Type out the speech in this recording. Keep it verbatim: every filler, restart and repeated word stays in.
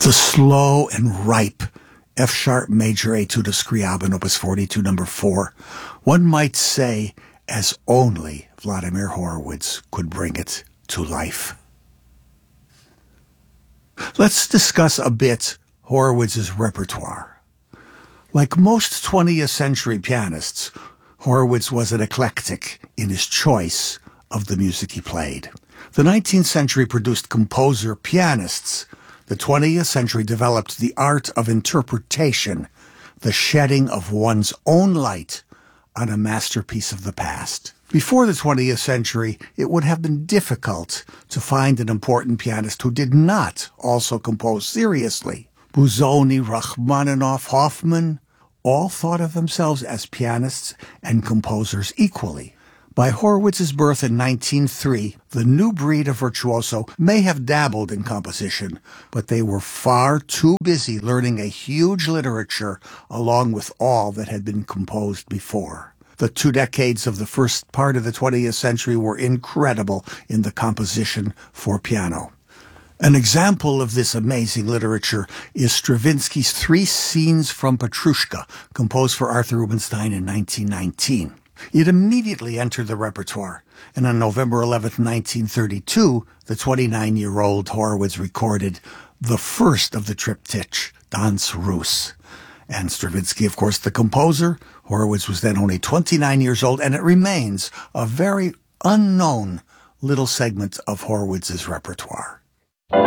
The slow and ripe F-sharp major Etude of Scriabin, opus forty-two, number four, one might say as only Vladimir Horowitz could bring it to life. Let's discuss a bit Horowitz's repertoire. Like most twentieth century pianists, Horowitz was an eclectic in his choice of the music he played. The nineteenth century produced composer pianists. The twentieth century developed the art of interpretation, the shedding of one's own light on a masterpiece of the past. Before the twentieth century, it would have been difficult to find an important pianist who did not also compose seriously. Busoni, Rachmaninoff, Hoffman all thought of themselves as pianists and composers equally. By Horowitz's birth in nineteen oh three, the new breed of virtuoso may have dabbled in composition, but they were far too busy learning a huge literature along with all that had been composed before. The two decades of the first part of the twentieth century were incredible in the composition for piano. An example of this amazing literature is Stravinsky's Three Scenes from Petrushka, composed for Arthur Rubinstein in nineteen nineteen. It immediately entered the repertoire, and on November eleventh, nineteen thirty-two, the twenty-nine-year-old Horowitz recorded the first of the triptych, Danse Russe. And Stravinsky, of course, the composer. Horowitz was then only twenty-nine years old, and it remains a very unknown little segment of Horowitz's repertoire.